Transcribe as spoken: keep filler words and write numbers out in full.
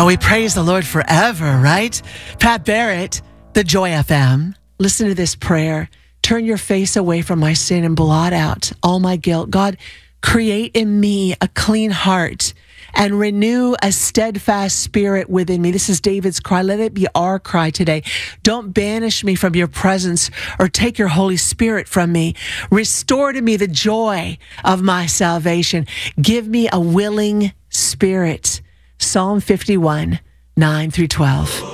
Oh, we praise the Lord forever, right? Pat Barrett, the Joy F M. Listen to this prayer. Turn your face away from my sin and blot out all my guilt. God, create in me a clean heart and renew a steadfast spirit within me. This is David's cry. Let it be our cry today. Don't banish me from your presence or take your Holy Spirit from me. Restore to me the joy of my salvation. Give me a willing spirit. Psalm fifty-one, nine through twelve.